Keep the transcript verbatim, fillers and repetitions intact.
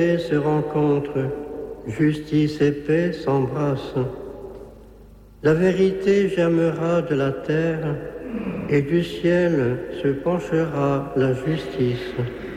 se rencontrent, justice et paix s'embrassent. La vérité germera de la terre et du ciel se penchera la justice.